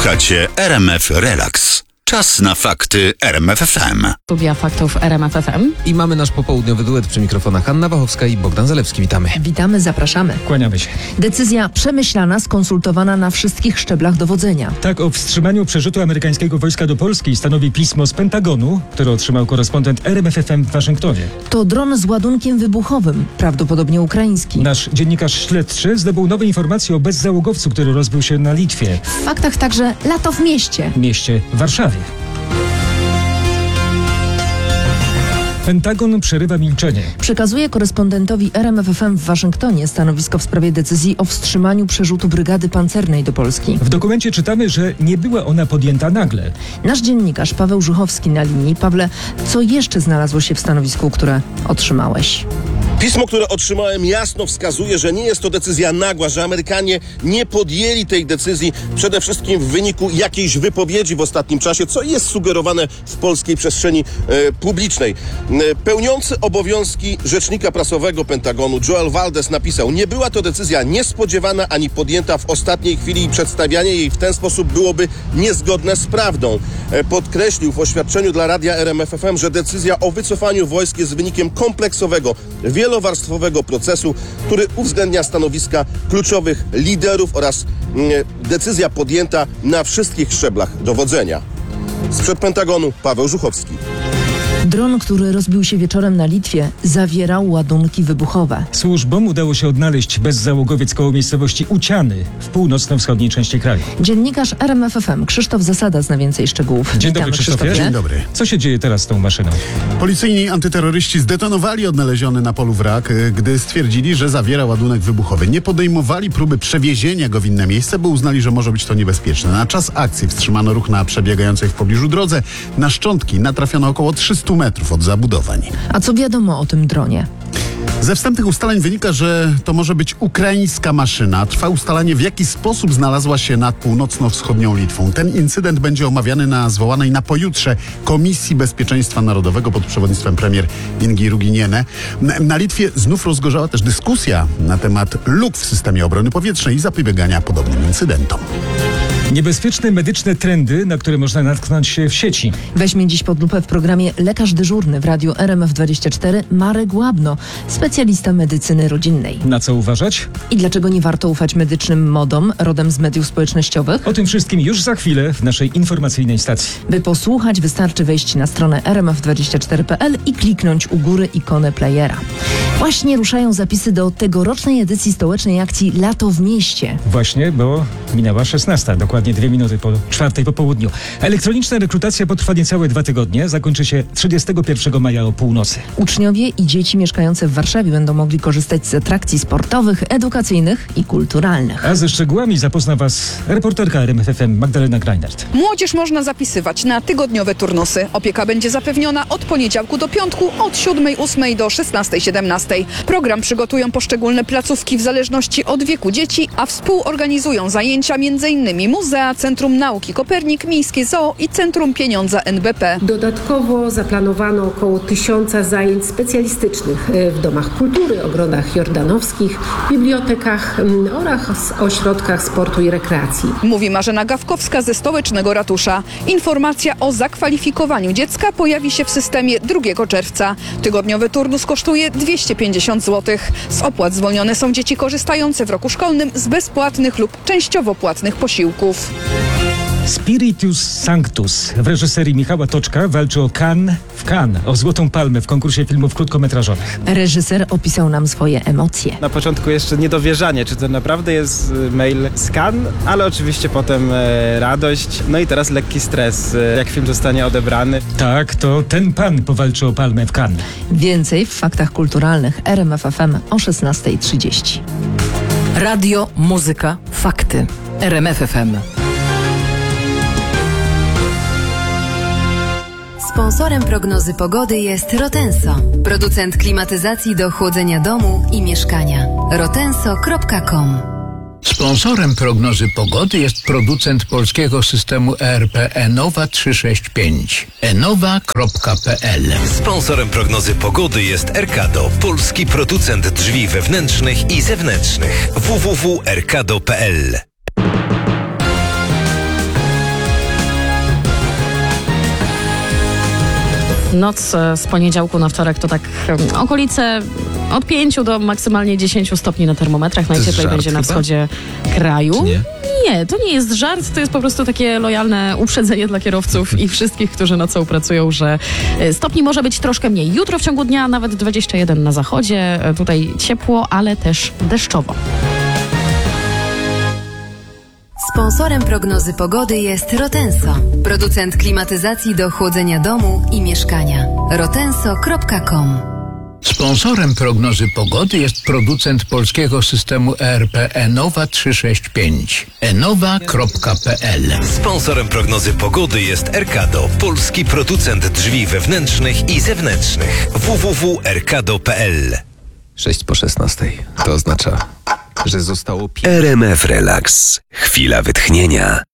Słuchacie RMF Relax. Czas na fakty RMF FM. Studia faktów RMF FM. I mamy nasz popołudniowy duet przy mikrofonach Anna Wachowska i Bogdan Zalewski. Witamy. Witamy, zapraszamy. Kłaniamy się. Decyzja przemyślana, skonsultowana na wszystkich szczeblach dowodzenia. Tak o wstrzymaniu przerzutu amerykańskiego wojska do Polski stanowi pismo z Pentagonu, które otrzymał korespondent RMF FM w Waszyngtonie. To dron z ładunkiem wybuchowym, prawdopodobnie ukraiński. Nasz dziennikarz śledczy zdobył nowe informacje o bezzałogowcu, który rozbił się na Litwie, W faktach także lato w mieście. mieście Warszawie. Pentagon przerywa milczenie. Przekazuje korespondentowi RMF FM w Waszyngtonie stanowisko w sprawie decyzji o wstrzymaniu przerzutu brygady pancernej do Polski. W dokumencie czytamy, że nie była ona podjęta nagle. Nasz dziennikarz Paweł Żuchowski na linii. Pawle, co jeszcze znalazło się w stanowisku, które otrzymałeś? Pismo, które otrzymałem, jasno wskazuje, że nie jest to decyzja nagła, że Amerykanie nie podjęli tej decyzji przede wszystkim w wyniku jakiejś wypowiedzi w ostatnim czasie, co jest sugerowane w polskiej przestrzeni publicznej. Pełniący obowiązki rzecznika prasowego Pentagonu Joel Valdez napisał: nie była to decyzja niespodziewana ani podjęta w ostatniej chwili i przedstawianie jej w ten sposób byłoby niezgodne z prawdą. Podkreślił w oświadczeniu dla radia RMF FM, że decyzja o wycofaniu wojsk jest wynikiem kompleksowego, wielowarstwowego procesu, który uwzględnia stanowiska kluczowych liderów oraz decyzja podjęta na wszystkich szczeblach dowodzenia. Sprzed Pentagonu Paweł Żuchowski. Dron, który rozbił się wieczorem na Litwie, zawierał ładunki wybuchowe. Służbom udało się odnaleźć bezzałogowiec koło miejscowości Uciany w północno-wschodniej części kraju. Dziennikarz RMF FM Krzysztof Zasada zna więcej szczegółów. Dzień dobry, Witamy, Krzysztofie. Dzień dobry. Co się dzieje teraz z tą maszyną? Policyjni antyterroryści zdetonowali odnaleziony na polu wrak, gdy stwierdzili, że zawiera ładunek wybuchowy. Nie podejmowali próby przewiezienia go w inne miejsce, bo uznali, że może być to niebezpieczne. Na czas akcji wstrzymano ruch na przebiegającej w pobliżu drodze. Na szczątki natrafiono około 300 metrów od zabudowań. A co wiadomo o tym dronie? Ze wstępnych ustaleń wynika, że to może być ukraińska maszyna. Trwa ustalanie, w jaki sposób znalazła się nad północno-wschodnią Litwą. Ten incydent będzie omawiany na zwołanej na pojutrze Komisji Bezpieczeństwa Narodowego pod przewodnictwem premier Ingi Ruginiene. Na Litwie znów rozgorzała też dyskusja na temat luk w systemie obrony powietrznej i zapobiegania podobnym incydentom. Niebezpieczne medyczne trendy, na które można natknąć się w sieci. Weźmie dziś pod lupę w programie Lekarz Dyżurny w radiu RMF24 Marek Łabno, specjalista medycyny rodzinnej. Na co uważać? I dlaczego nie warto ufać medycznym modom rodem z mediów społecznościowych? O tym wszystkim już za chwilę w naszej informacyjnej stacji. By posłuchać, wystarczy wejść na stronę rmf24.pl i kliknąć u góry ikonę playera. Właśnie ruszają zapisy do tegorocznej edycji stołecznej akcji Lato w mieście. Właśnie, bo minęła 16, dokładnie 2 minuty po 4 po południu. Elektroniczna rekrutacja potrwa niecałe 2 tygodnie, zakończy się 31 maja o północy. Uczniowie i dzieci mieszkające w Warszawie będą mogli korzystać z atrakcji sportowych, edukacyjnych i kulturalnych. A ze szczegółami zapozna Was reporterka RMF FM Magdalena Greinert. Młodzież można zapisywać na tygodniowe turnusy. Opieka będzie zapewniona od poniedziałku do piątku, od 7:08 do 16:17. Program przygotują poszczególne placówki w zależności od wieku dzieci, a współorganizują zajęcia m.in. Muzea, Centrum Nauki Kopernik, Miejskie Zoo i Centrum Pieniądza NBP. Dodatkowo zaplanowano około 1000 zajęć specjalistycznych w domach kultury, ogrodach jordanowskich, bibliotekach oraz ośrodkach sportu i rekreacji. Mówi Marzena Gawkowska ze Stołecznego Ratusza. Informacja o zakwalifikowaniu dziecka pojawi się w systemie 2 czerwca. Tygodniowy turnus kosztuje 250 zł. Z opłat zwolnione są dzieci korzystające w roku szkolnym z bezpłatnych lub częściowo płatnych posiłków. Spiritus Sanctus w reżyserii Michała Toczka walczy o Cannes, o Złotą Palmę w konkursie filmów krótkometrażowych. Reżyser opisał nam swoje emocje. Na początku jeszcze niedowierzanie, czy to naprawdę jest mail z Cannes, ale oczywiście potem radość, no i teraz lekki stres, jak film zostanie odebrany. Tak, to ten pan powalczy o Palmę w Cannes. Więcej w faktach kulturalnych RMF FM o 16:30. Radio, muzyka, fakty. RMF FM. Sponsorem prognozy pogody jest Rotenso, producent klimatyzacji do chłodzenia domu i mieszkania. rotenso.com. Sponsorem prognozy pogody jest producent polskiego systemu ERP Enowa 365. enowa.pl. Sponsorem prognozy pogody jest Erkado, polski producent drzwi wewnętrznych i zewnętrznych. www.erkado.pl. Noc z poniedziałku na wtorek to tak okolice od 5 do maksymalnie 10 stopni na termometrach. Najcieplej będzie na wschodzie kraju. Nie, to nie jest żart, to jest po prostu takie lojalne uprzedzenie dla kierowców i wszystkich, którzy nocą pracują, że stopni może być troszkę mniej. Jutro w ciągu dnia nawet 21 na zachodzie, tutaj ciepło, ale też deszczowo. Sponsorem prognozy pogody jest Rotenso, producent klimatyzacji do chłodzenia domu i mieszkania. rotenso.com. Sponsorem prognozy pogody jest producent polskiego systemu ERP Enowa 365. enowa.pl. Sponsorem prognozy pogody jest Erkado, polski producent drzwi wewnętrznych i zewnętrznych. www.erkado.pl. 6:16. To oznacza, że zostało RMF Relax. Chwila wytchnienia.